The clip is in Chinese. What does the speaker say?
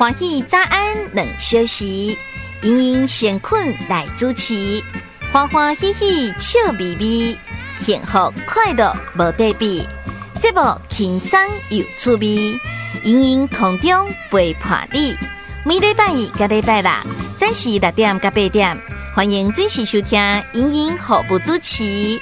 欢喜早安两小时，盈盈先困来主持，欢欢喜喜笑眯眯，幸福快乐无对比。节目轻松有趣味，盈盈空中陪伴你。每礼拜一到礼拜六，早时6点到8点，欢迎准时收听盈盈服务主持。